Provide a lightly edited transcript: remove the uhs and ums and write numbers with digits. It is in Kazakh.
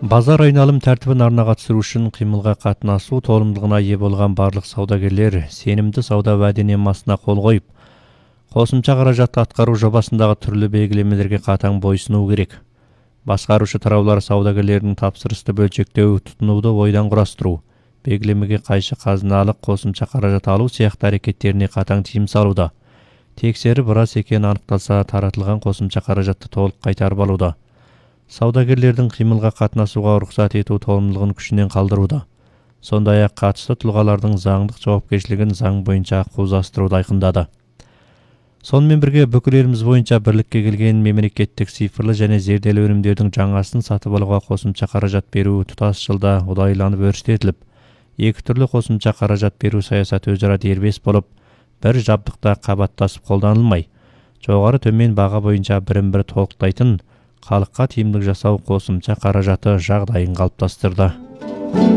Базар айналым тәртібін арна қатыстыру үшін қимылға қатынасу толымдылығына ие болған барлық саудагерлер сенімді сауда уәденамасына қол қойып, қосымша қаражат атқару жобасындағы түрлі белгілемелерге қатаң бойсыну керек. Басқарушы тараулар саудагерлердің тапсырысты бөлшектеу, тұтынуды ойдан құрастыру, белгілемеге қайшы қазыналық қосымша қаражат алу сияқты әрекеттеріне қатаң тыйым салуда. Тексеріп рас екені анықталса, таратылған қосымша қаражатты толық қайтарып алуда. Саудагерлердің қимылға қатынасуға рұқсат ету толымдылығын күшінен қалдыруда. Сондай-ақ қатысты тұлғалардың заңдық жауапкершілігін заң бойынша қаузастыруды айқындады. Сонымен бірге бүкіл еліміз бойынша бірлікке келген мемлекеттік цифрлы және зерделі өнімдердің жаңасын сатып алуға қосымша қаражат беру тұтас жылда ұдайыланып өрістетіліп, екі түрлі қосымша қаражат беру саясаты өзара дербес болып, бір жабдықта қабаттасып қолданылмай, жоғары төмен баға бойынша бірін-бірі толықтайтын, халыққа тиімділік жасау қосымша қаражаты жағдайын қалыптастырды.